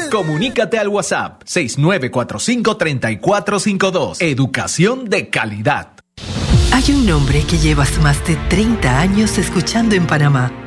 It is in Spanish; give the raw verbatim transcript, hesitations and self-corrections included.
Comunícate al WhatsApp seis nueve cuatro cinco, tres cuatro cinco dos. Educación de calidad. Hay un nombre que llevas más de treinta años escuchando en Panamá.